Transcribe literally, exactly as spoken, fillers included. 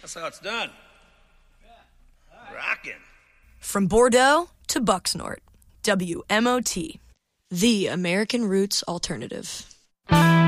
That's how it's done. Rockin'. From Bordeaux to Bucksnort, W M O T, the American Roots Alternative.